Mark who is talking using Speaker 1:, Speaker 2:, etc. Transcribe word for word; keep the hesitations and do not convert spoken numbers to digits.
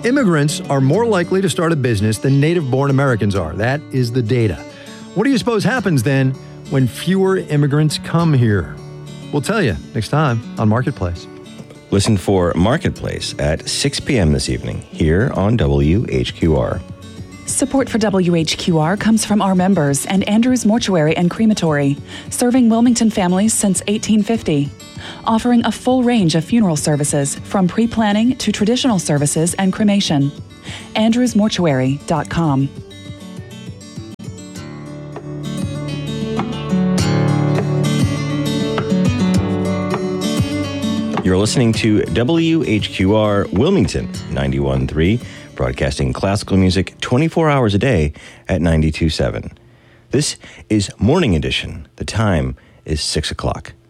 Speaker 1: Immigrants are more likely to start a business than native-born Americans are. That is the data. What do you suppose happens then when fewer immigrants come here? We'll tell you next time on Marketplace.
Speaker 2: Listen for Marketplace at six p.m. this evening here on W H Q R.
Speaker 3: Support for W H Q R comes from our members and Andrews Mortuary and Crematory, serving Wilmington families since eighteen fifty. Offering a full range of funeral services from pre-planning to traditional services and cremation. andrews mortuary dot com.
Speaker 2: You're listening to W H Q R Wilmington ninety-one point three, broadcasting classical music twenty-four hours a day at ninety-two point seven. This is Morning Edition. The time is six o'clock.